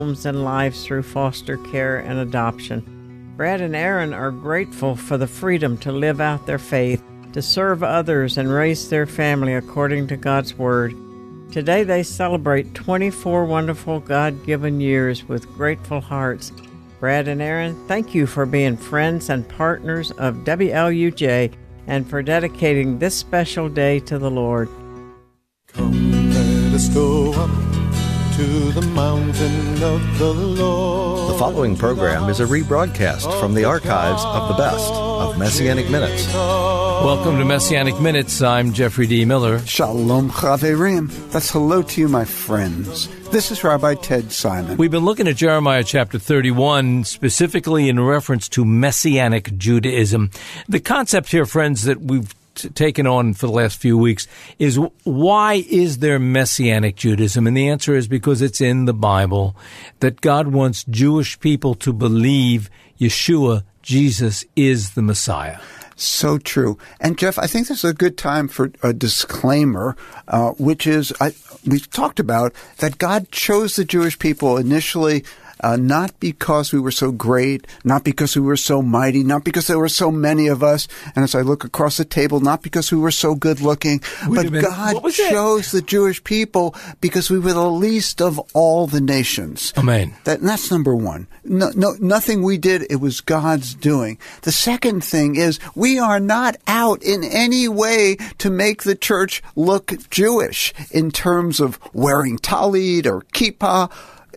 homes and lives through foster care and adoption. Brad and Aaron are grateful for the freedom to live out their faith, to serve others and raise their family according to God's Word. Today they celebrate 24 wonderful God-given years with grateful hearts. Brad and Aaron, thank you for being friends and partners of WLUJ and for dedicating this special day to the Lord. Come, let us go up to the mountain of the Lord. The following program is a rebroadcast from the archives of the best of Messianic Minutes. Welcome to Messianic Minutes. I'm Jeffrey D. Miller. Shalom Chaverim. That's hello to you, my friends. This is Rabbi Ted Simon. We've been looking at Jeremiah chapter 31, specifically in reference to Messianic Judaism. The concept here, friends, that we've taken on for the last few weeks is, why is there Messianic Judaism? And the answer is because it's in the Bible that God wants Jewish people to believe Yeshua, Jesus, is the Messiah. So true. And Jeff, I think this is a good time for a disclaimer, which is, we've talked about that God chose the Jewish people initially not because we were so great, not because we were so mighty, not because there were so many of us, and as I look across the table, not because we were so good looking, but God chose the Jewish people because we were the least of all the nations. Amen. That's number one. No, nothing we did, it was God's doing. The second thing is, we are not out in any way to make the church look Jewish in terms of wearing talit or kippah.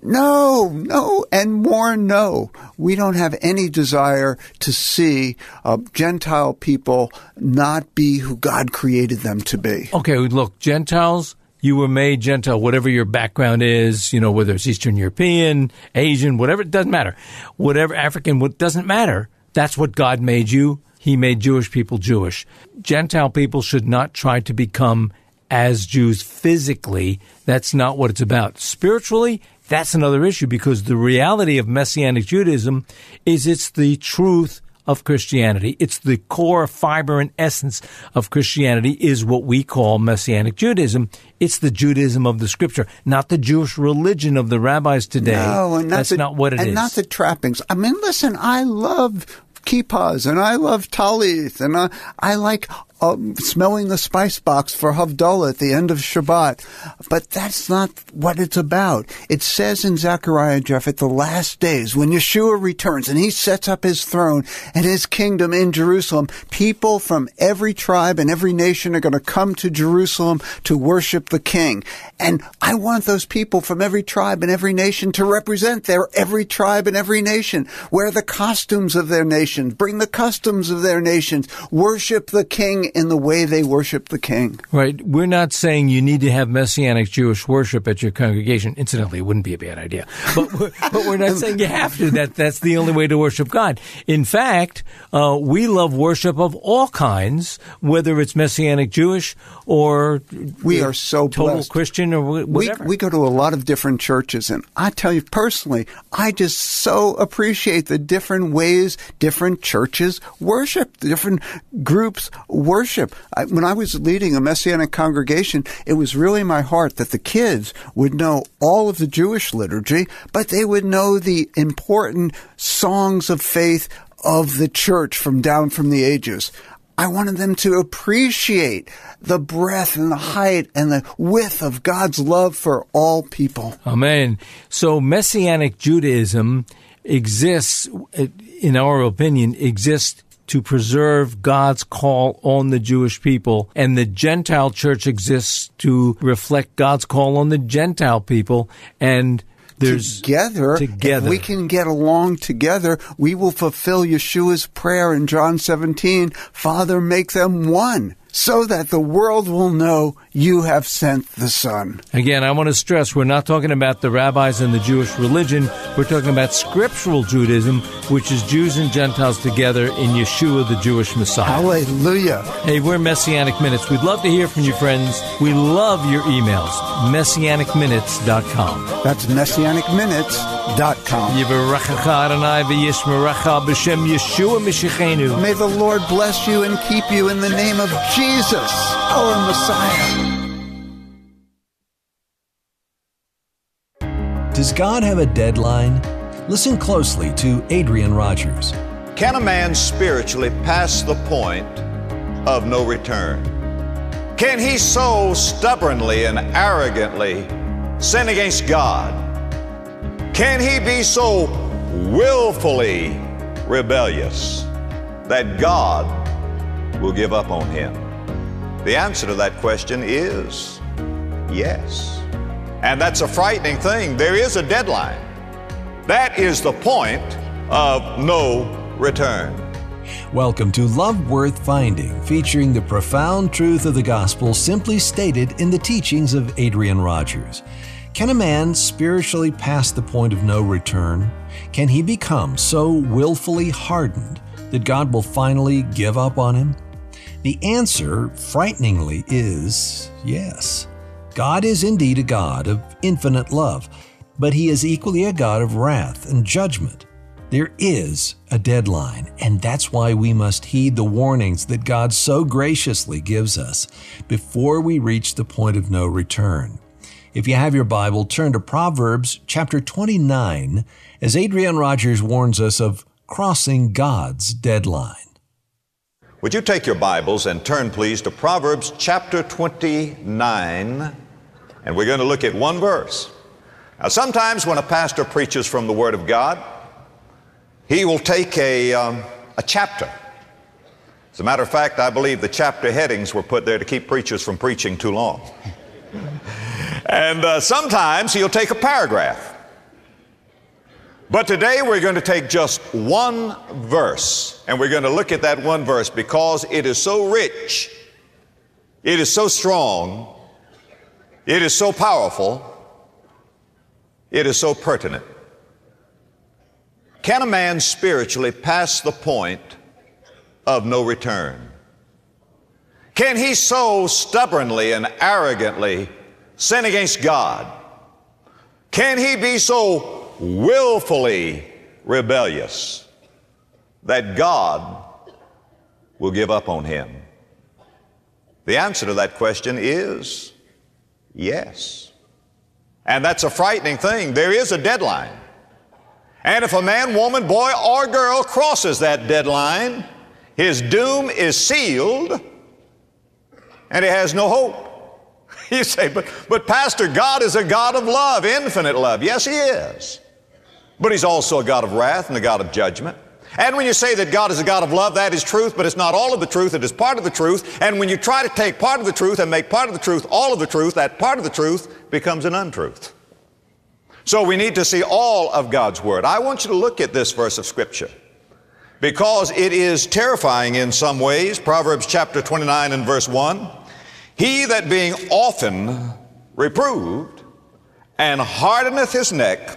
No, and more no. We don't have any desire to see Gentile people not be who God created them to be. Okay, look, Gentiles, you were made Gentile, whatever your background is, whether it's Eastern European, Asian, whatever, it doesn't matter. Whatever, African, what doesn't matter. That's what God made you. He made Jewish people Jewish. Gentile people should not try to become as Jews physically. That's not what it's about. Spiritually, that's another issue, because the reality of Messianic Judaism is it's the truth of Christianity. It's the core fiber and essence of Christianity is what we call Messianic Judaism. It's the Judaism of the Scripture, not the Jewish religion of the rabbis today. No, and that's not what it is. And not the trappings. I mean, listen, I love kippahs, and I love talit, and I like smelling the spice box for Havdalah at the end of Shabbat. But that's not what it's about. It says in Zechariah, Jeff, at the last days, when Yeshua returns and he sets up his throne and his kingdom in Jerusalem, people from every tribe and every nation are going to come to Jerusalem to worship the King. And I want those people from every tribe and every nation to represent their every tribe and every nation, wear the costumes of their nations, bring the customs of their nations, worship the King in the way they worship the King. Right. We're not saying you need to have Messianic Jewish worship at your congregation. Incidentally, it wouldn't be a bad idea. But we're not saying you have to. That's the only way to worship God. In fact, we love worship of all kinds, whether it's Messianic Jewish or we are so total blessed. Christian or whatever. We go to a lot of different churches, and I tell you personally, I just so appreciate the different ways different churches worship, different groups worship. When I was leading a Messianic congregation, it was really my heart that the kids would know all of the Jewish liturgy, but they would know the important songs of faith of the church from down from the ages. I wanted them to appreciate the breadth and the height and the width of God's love for all people. Amen. So Messianic Judaism exists, in our opinion, to preserve God's call on the Jewish people, and the Gentile church exists to reflect God's call on the Gentile people, and there's together, if we can get along together, we will fulfill Yeshua's prayer in John 17, Father, make them one, so that the world will know you have sent the Son. Again, I want to stress, we're not talking about the rabbis and the Jewish religion. We're talking about scriptural Judaism, which is Jews and Gentiles together in Yeshua, the Jewish Messiah. Hallelujah. Hey, we're Messianic Minutes. We'd love to hear from you, friends. We love your emails. MessianicMinutes.com. That's MessianicMinutes.com. Yivarechecha Adonai v'yishmerecha b'shem Yeshua Mishachenu. May the Lord bless you and keep you in the name of Jesus, our Messiah. Does God have a deadline? Listen closely to Adrian Rogers. Can a man spiritually pass the point of no return? Can he so stubbornly and arrogantly sin against God? Can he be so willfully rebellious that God will give up on him? The answer to that question is yes. And that's a frightening thing. There is a deadline. That is the point of no return. Welcome to Love Worth Finding, featuring the profound truth of the gospel simply stated in the teachings of Adrian Rogers. Can a man spiritually pass the point of no return? Can he become so willfully hardened that God will finally give up on him? The answer, frighteningly, is yes. God is indeed a God of infinite love, but He is equally a God of wrath and judgment. There is a deadline, and that's why we must heed the warnings that God so graciously gives us before we reach the point of no return. If you have your Bible, turn to Proverbs chapter 29 as Adrian Rogers warns us of crossing God's deadline. Would you take your Bibles and turn, please, to Proverbs chapter 29, and we're going to look at one verse. Now, sometimes when a pastor preaches from the Word of God, he will take a chapter. As a matter of fact, I believe the chapter headings were put there to keep preachers from preaching too long. And sometimes he'll take a paragraph. But today we're going to take just one verse, and we're going to look at that one verse because it is so rich, it is so strong, it is so powerful, it is so pertinent. Can a man spiritually pass the point of no return? Can he so stubbornly and arrogantly sin against God? Can he be so willfully rebellious that God will give up on him? The answer to that question is yes. And that's a frightening thing. There is a deadline. And if a man, woman, boy, or girl crosses that deadline, his doom is sealed and he has no hope. You say, but Pastor, God is a God of love, infinite love. Yes, He is. But He's also a God of wrath and a God of judgment. And when you say that God is a God of love, that is truth, but it's not all of the truth. It is part of the truth. And when you try to take part of the truth and make part of the truth all of the truth, that part of the truth becomes an untruth. So we need to see all of God's Word. I want you to look at this verse of Scripture because it is terrifying in some ways. Proverbs chapter 29 and verse 1. He that being often reproved and hardeneth his neck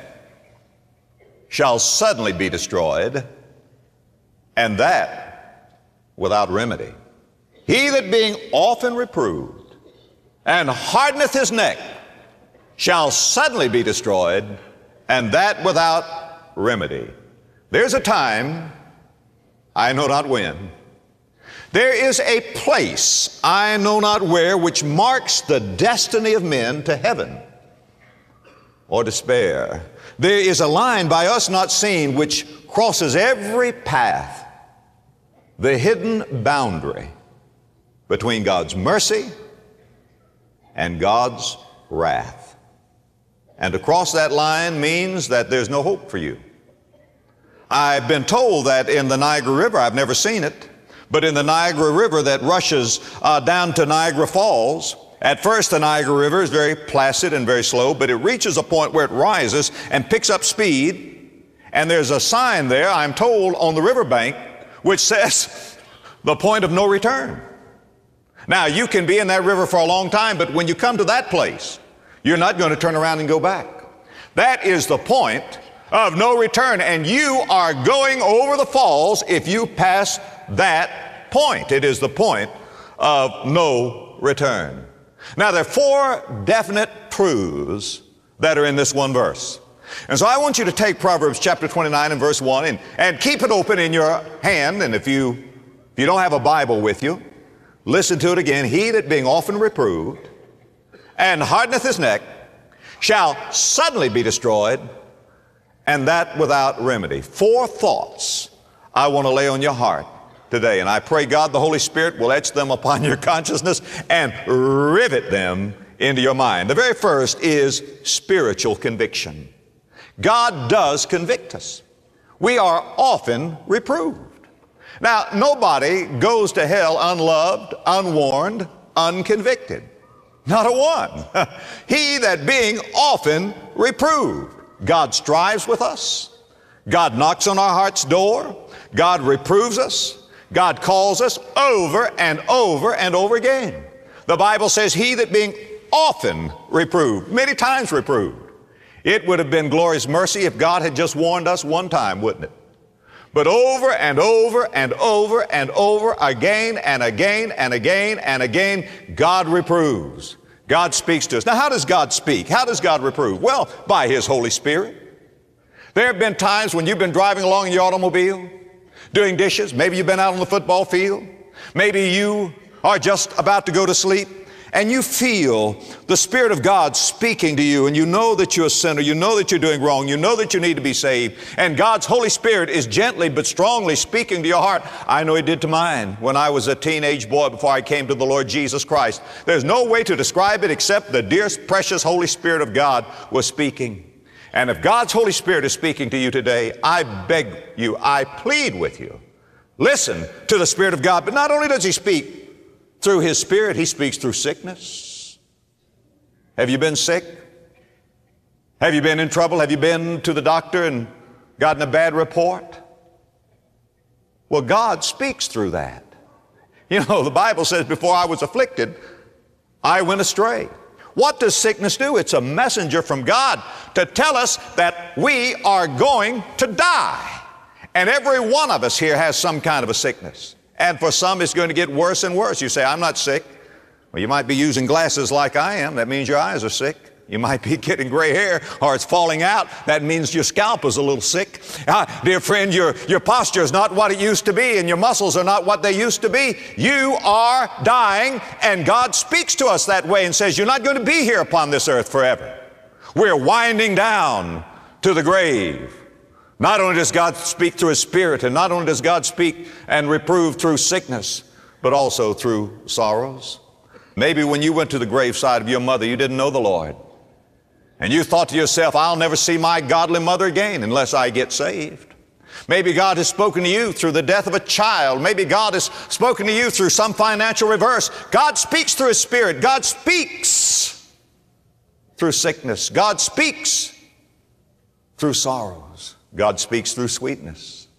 shall suddenly be destroyed, and that without remedy. He that being often reproved and hardeneth his neck shall suddenly be destroyed, and that without remedy. There's a time, I know not when, there is a place, I know not where, which marks the destiny of men to heaven or despair. There is a line by us not seen which crosses every path, the hidden boundary between God's mercy and God's wrath. And to cross that line means that there's no hope for you. I've been told that in the Niagara River, I've never seen it, but in the Niagara River that rushes down to Niagara Falls, at first the Niagara River is very placid and very slow, but it reaches a point where it rises and picks up speed, and there's a sign there, I'm told, on the riverbank, which says the point of no return. Now, you can be in that river for a long time, but when you come to that place, you're not going to turn around and go back. That is the point of no return, and you are going over the falls if you pass that point. It is the point of no return. Now, there are four definite truths that are in this one verse. And so I want you to take Proverbs chapter 29 and verse 1 and keep it open in your hand. And if you don't have a Bible with you, listen to it again. He that being often reproved and hardeneth his neck shall suddenly be destroyed, and that without remedy. 4 thoughts I want to lay on your heart today, and I pray God the Holy Spirit will etch them upon your consciousness and rivet them into your mind. The very first is spiritual conviction. God does convict us. We are often reproved. Now, nobody goes to hell unloved, unwarned, unconvicted. Not a one. He that being often reproved. God strives with us. God knocks on our heart's door. God reproves us. God calls us over and over and over again. The Bible says, he that being often reproved, many times reproved. It would have been glorious mercy if God had just warned us one time, wouldn't it? But over and over and over and over again and again and again and again, God reproves. God speaks to us. Now, how does God speak? How does God reprove? Well, by His Holy Spirit. There have been times when you've been driving along in your automobile, doing dishes. Maybe you've been out on the football field. Maybe you are just about to go to sleep, and you feel the Spirit of God speaking to you, and you know that you're a sinner, you know that you're doing wrong, you know that you need to be saved, and God's Holy Spirit is gently but strongly speaking to your heart. I know He did to mine when I was a teenage boy before I came to the Lord Jesus Christ. There's no way to describe it except the dear, precious Holy Spirit of God was speaking. And if God's Holy Spirit is speaking to you today, I beg you, I plead with you, listen to the Spirit of God. But not only does He speak through His Spirit, He speaks through sickness. Have you been sick? Have you been in trouble? Have you been to the doctor and gotten a bad report? Well, God speaks through that. You know, the Bible says, before I was afflicted, I went astray. What does sickness do? It's a messenger from God to tell us that we are going to die. And every one of us here has some kind of a sickness. And for some, it's going to get worse and worse. You say, I'm not sick. Well, you might be using glasses like I am. That means your eyes are sick. You might be getting gray hair or it's falling out. That means your scalp is a little sick. Dear friend, your posture is not what it used to be, and your muscles are not what they used to be. You are dying, and God speaks to us that way and says, you're not going to be here upon this earth forever. We're winding down to the grave. Not only does God speak through His Spirit, and not only does God speak and reprove through sickness, but also through sorrows. Maybe when you went to the graveside of your mother, you didn't know the Lord. And you thought to yourself, I'll never see my godly mother again unless I get saved. Maybe God has spoken to you through the death of a child. Maybe God has spoken to you through some financial reverse. God speaks through His Spirit. God speaks through sickness. God speaks through sorrows. God speaks through sweetness.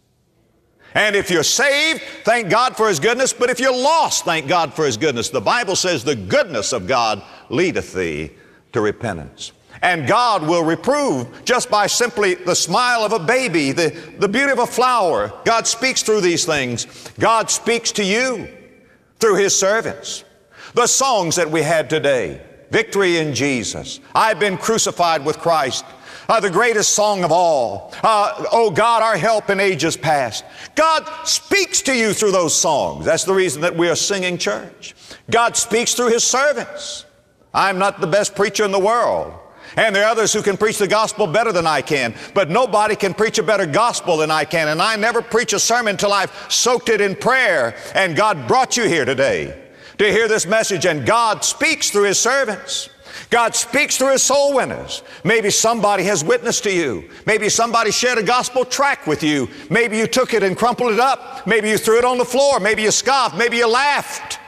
And if you're saved, thank God for His goodness. But if you're lost, thank God for His goodness. The Bible says the goodness of God leadeth thee to repentance. And God will reprove just by simply the smile of a baby, the beauty of a flower. God speaks through these things. God speaks to you through His servants. The songs that we had today, Victory in Jesus, I've been crucified with Christ, the greatest song of all, Oh God, our help in ages past. God speaks to you through those songs. That's the reason that we are singing church. God speaks through His servants. I'm not the best preacher in the world. And there are others who can preach the gospel better than I can. But nobody can preach a better gospel than I can. And I never preach a sermon until I've soaked it in prayer. And God brought you here today to hear this message. And God speaks through His servants. God speaks through His soul winners. Maybe somebody has witnessed to you. Maybe somebody shared a gospel tract with you. Maybe you took it and crumpled it up. Maybe you threw it on the floor. Maybe you scoffed. Maybe you laughed.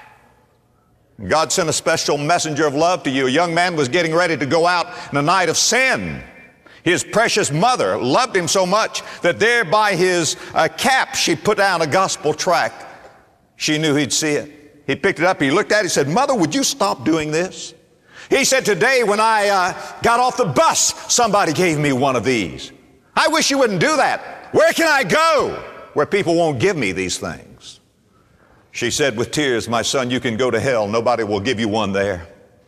God sent a special messenger of love to you. A young man was getting ready to go out in a night of sin. His precious mother loved him so much that there by his cap she put down a gospel tract. She knew he'd see it. He picked it up, he looked at it, he said, Mother, would you stop doing this? He said, today when I got off the bus, somebody gave me one of these. I wish you wouldn't do that. Where can I go where people won't give me these things? She said with tears, my son, you can go to hell. Nobody will give you one there.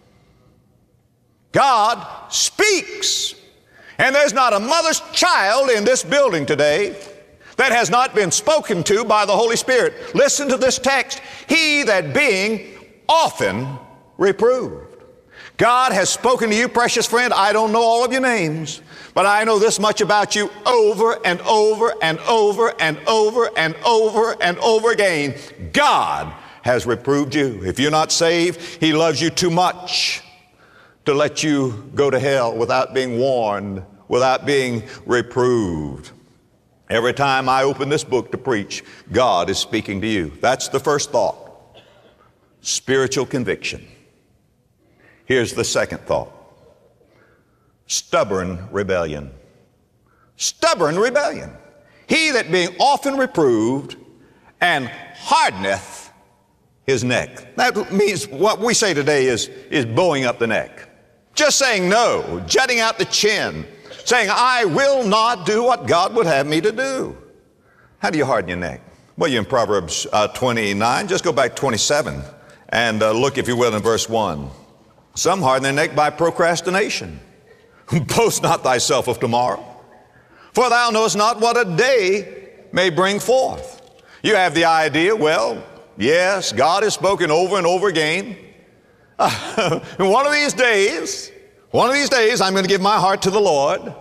God speaks. And there's not a mother's child in this building today that has not been spoken to by the Holy Spirit. Listen to this text. He that being often reproved. God has spoken to you, precious friend. I don't know all of your names, but I know this much about you over and over and over and over and over and over again. God has reproved you. If you're not saved, He loves you too much to let you go to hell without being warned, without being reproved. Every time I open this book to preach, God is speaking to you. That's the first thought. Spiritual conviction. Here's the second thought. Stubborn rebellion. Stubborn rebellion. He that being often reproved and hardeneth his neck. That means what we say today is bowing up the neck. Just saying no, jutting out the chin, saying, I will not do what God would have me to do. How do you harden your neck? Well, you're in Proverbs 29. Just go back 27 and look, if you will, in verse 1. Some harden their neck by procrastination. Boast not thyself of tomorrow, for thou knowest not what a day may bring forth. You have the idea, well, yes, God has spoken over and over again. One of these days, I'm going to give my heart to the Lord.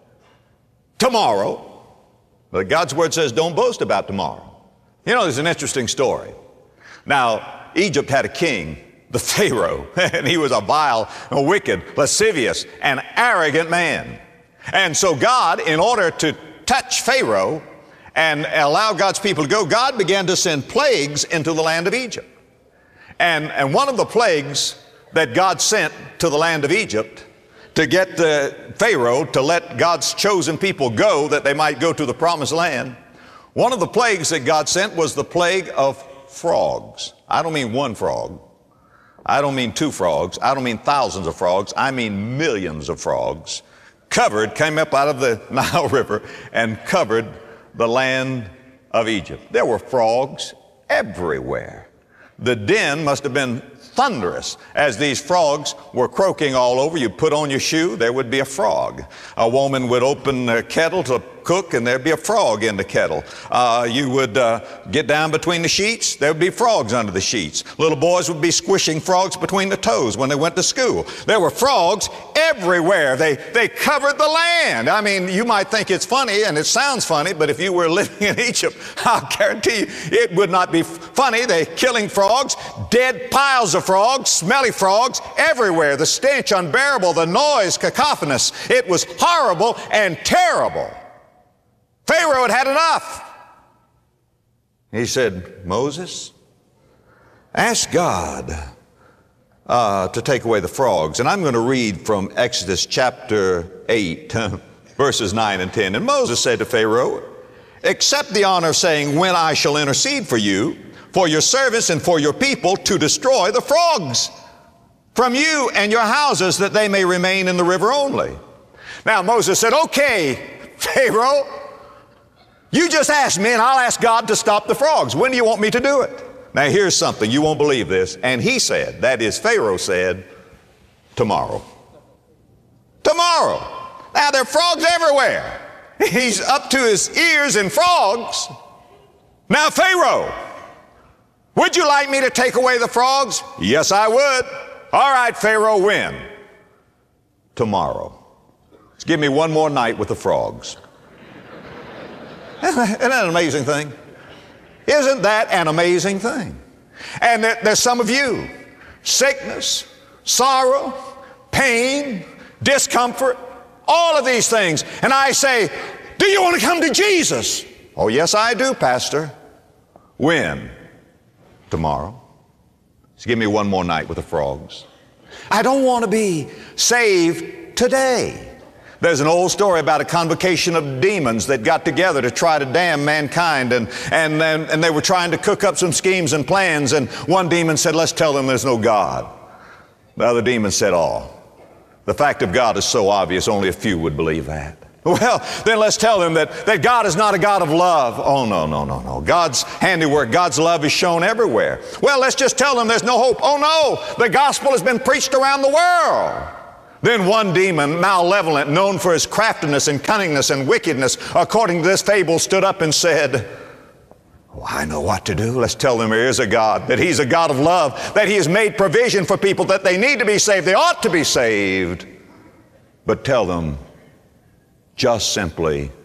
Tomorrow. But God's Word says don't boast about tomorrow. You know, there's an interesting story. Now, Egypt had a king, the Pharaoh, and he was a vile, a wicked, lascivious, and arrogant man. And so God, in order to touch Pharaoh and allow God's people to go, God began to send plagues into the land of Egypt. And one of the plagues that God sent to the land of Egypt to get Pharaoh to let God's chosen people go, that they might go to the promised land, one of the plagues that God sent was the plague of frogs. I don't mean one frog. I don't mean two frogs. I don't mean thousands of frogs. I mean millions of frogs came up out of the Nile River and covered the land of Egypt. There were frogs everywhere. The din must have been thunderous as these frogs were croaking all over. You put on your shoe, there would be a frog. A woman would open a kettle to cook and there'd be a frog in the kettle. You would get down between the sheets, there would be frogs under the sheets. Little boys would be squishing frogs between the toes when they went to school. There were frogs everywhere. They covered the land. I mean, you might think it's funny and it sounds funny, but if you were living in Egypt, I'll guarantee you it would not be funny. They're killing frogs, dead piles of frogs, smelly frogs everywhere. The stench unbearable, the noise cacophonous. It was horrible and terrible. Pharaoh had had enough. He said, Moses, ask God to take away the frogs. And I'm going to read from Exodus chapter 8, verses 9 and 10. And Moses said to Pharaoh, accept the honor of saying, when I shall intercede for you, for your servants and for your people, to destroy the frogs from you and your houses, that they may remain in the river only. Now Moses said, okay, Pharaoh, you just ask me and I'll ask God to stop the frogs. When do you want me to do it? Now here's something, you won't believe this. And he said, that is Pharaoh said, tomorrow. Tomorrow. Now there are frogs everywhere. He's up to his ears in frogs. Now Pharaoh, would you like me to take away the frogs? Yes, I would. All right, Pharaoh, when? Tomorrow. Just give me one more night with the frogs. Isn't that an amazing thing? Isn't that an amazing thing? And there's some of you, sickness, sorrow, pain, discomfort, all of these things. And I say, do you want to come to Jesus? Oh, yes, I do, Pastor. When? Tomorrow. Just give me one more night with the frogs. I don't want to be saved today. There's an old story about a convocation of demons that got together to try to damn mankind, and they were trying to cook up some schemes and plans, and one demon said, let's tell them there's no God. The other demon said, oh, the fact of God is so obvious, only a few would believe that. Well, then let's tell them that God is not a God of love. Oh, no. God's handiwork, God's love is shown everywhere. Well, let's just tell them there's no hope. Oh, no, the gospel has been preached around the world. Then one demon, malevolent, known for his craftiness and cunningness and wickedness, according to this fable, stood up and said, Oh, I know what to do. Let's tell them there is a God, that He's a God of love, that He has made provision for people, that they need to be saved, they ought to be saved. But tell them just simply,